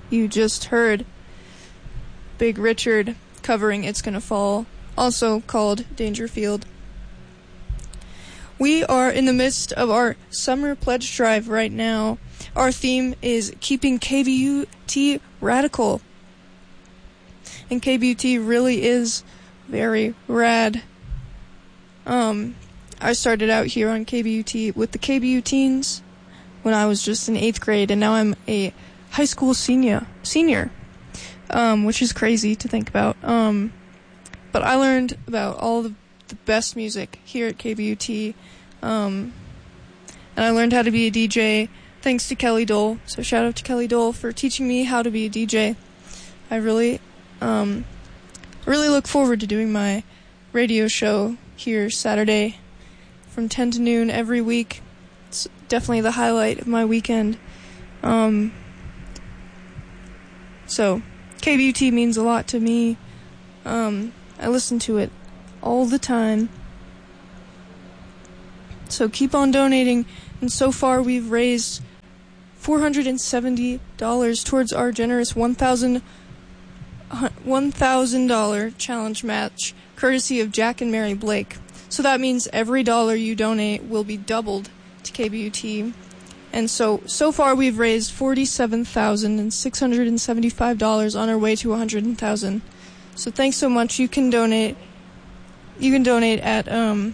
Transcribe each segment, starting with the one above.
You just heard Big Richard covering It's Gonna Fall, also called Dangerfield. We are in the midst of our summer pledge drive right now. Our theme is keeping KBUT radical. And KBUT really is very rad. I started out here on KBUT with the KBU Teens when I was just in 8th grade, and now I'm a high school senior, which is crazy to think about. But I learned about all the best music here at KBUT, and I learned how to be a DJ thanks to Kelly Dole. So shout out to Kelly Dole for teaching me how to be a DJ. I really look forward to doing my radio show here Saturday from 10 to noon every week. It's definitely the highlight of my weekend. So KBUT means a lot to me. I listen to it all the time. So keep on donating. And so far we've raised $470 towards our generous $1,000 challenge match, courtesy of Jack and Mary Blake. So that means every dollar you donate will be doubled to KBUT. And so far we've raised $47,675 on our way to $100,000. So thanks so much. You can donate at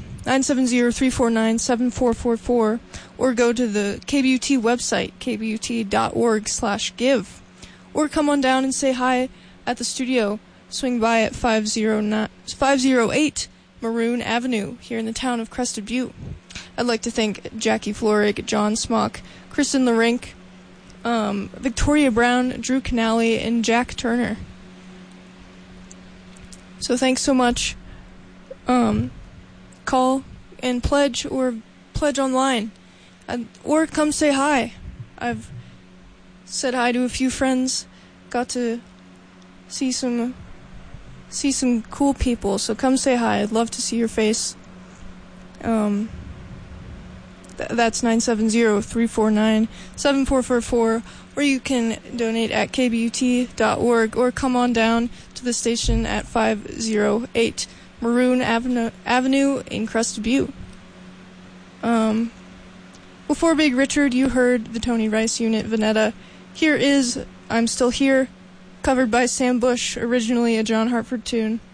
970-349-7444 or go to the KBUT website, kbut.org/give. Or come on down and say hi at the studio. Swing by at 508 Maroon Avenue here in the town of Crested Butte. I'd like to thank Jackie Florig, John Smock, Kristen LaRink, Victoria Brown, Drew Canale, and Jack Turner. So thanks so much. Call and pledge or pledge online. Or come say hi. I've said hi to a few friends. Got to see some cool people, so come say hi. I'd love to see your face. That's 970-349-7444, or you can donate at kbut.org, or come on down to the station at 508 Maroon Avenue in Crested Butte. Before Big Richard, you heard the Tony Rice Unit, Vanetta. Here is I'm Still Here, covered by Sam Bush, originally a John Hartford tune.